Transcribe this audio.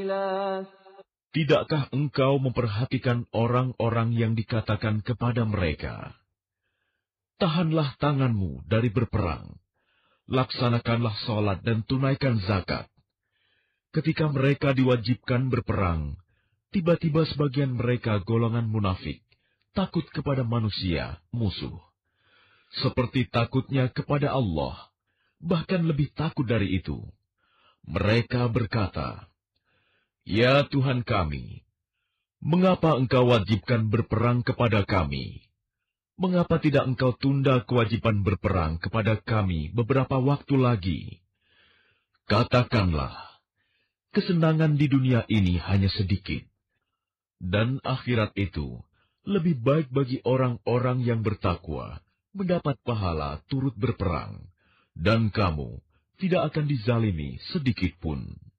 Tidakkah engkau memperhatikan orang-orang yang dikatakan kepada mereka, tahanlah tanganmu dari berperang, laksanakanlah sholat dan tunaikan zakat. Ketika mereka diwajibkan berperang, tiba-tiba sebagian mereka golongan munafik, takut kepada manusia, musuh. Seperti takutnya kepada Allah, bahkan lebih takut dari itu. Mereka berkata, "Ya Tuhan kami, mengapa engkau wajibkan berperang kepada kami? Mengapa tidak engkau tunda kewajiban berperang kepada kami beberapa waktu lagi?" Katakanlah, kesenangan di dunia ini hanya sedikit, dan akhirat itu lebih baik bagi orang-orang yang bertakwa, mendapat pahala turut berperang, dan kamu tidak akan dizalimi sedikit pun.